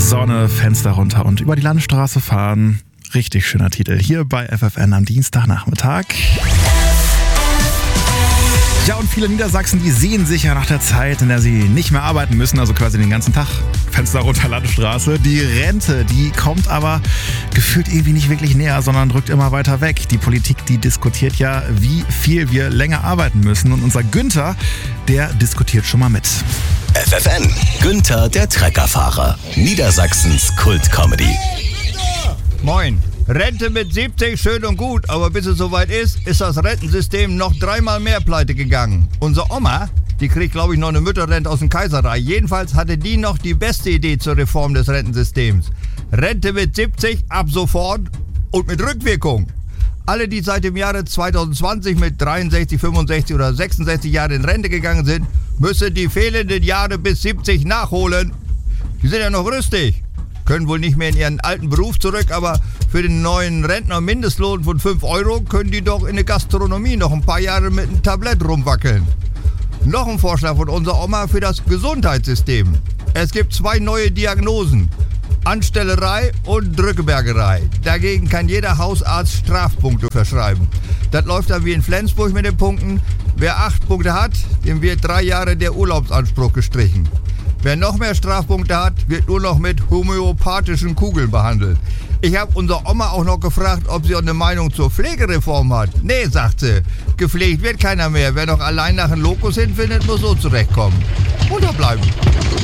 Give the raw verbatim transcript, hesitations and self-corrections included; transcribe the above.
Sonne, Fenster runter und über die Landstraße fahren. Richtig schöner Titel hier bei F F N am Dienstagnachmittag. Ja, und viele Niedersachsen, die sehen sich ja nach der Zeit, in der sie nicht mehr arbeiten müssen, also quasi den ganzen Tag Fenster runter, Landstraße. Die Rente, die kommt aber gefühlt irgendwie nicht wirklich näher, sondern drückt immer weiter weg. Die Politik, die diskutiert ja, wie viel wir länger arbeiten müssen. Und unser Günther, der diskutiert schon mal mit. F F N, Günther, der Treckerfahrer. Niedersachsens Kult-Comedy. Moin. Rente mit siebzig, schön und gut, aber bis es soweit ist, ist das Rentensystem noch dreimal mehr pleite gegangen. Unsere Oma, die kriegt, glaube ich, noch eine Mütterrente aus dem Kaiserreich. Jedenfalls hatte die noch die beste Idee zur Reform des Rentensystems. Rente mit siebzig ab sofort und mit Rückwirkung. Alle, die seit dem Jahre zwanzig zwanzig mit dreiundsechzig, fünfundsechzig oder sechsundsechzig Jahren in Rente gegangen sind, müssen die fehlenden Jahre bis siebzig nachholen. Die sind ja noch rüstig. Können wohl nicht mehr in ihren alten Beruf zurück, aber für den neuen Rentner-Mindestlohn von fünf Euro können die doch in der Gastronomie noch ein paar Jahre mit einem Tablett rumwackeln. Noch ein Vorschlag von unserer Oma für das Gesundheitssystem. Es gibt zwei neue Diagnosen: Anstellerei und Drückebergerei. Dagegen kann jeder Hausarzt Strafpunkte verschreiben. Das läuft dann wie in Flensburg mit den Punkten. Wer acht Punkte hat, dem wird drei Jahre der Urlaubsanspruch gestrichen. Wer noch mehr Strafpunkte hat, wird nur noch mit homöopathischen Kugeln behandelt. Ich habe unsere Oma auch noch gefragt, ob sie auch eine Meinung zur Pflegereform hat. Nee, sagt sie, gepflegt wird keiner mehr. Wer noch allein nach einem Lokus hinfindet, muss so zurechtkommen. Unterbleiben.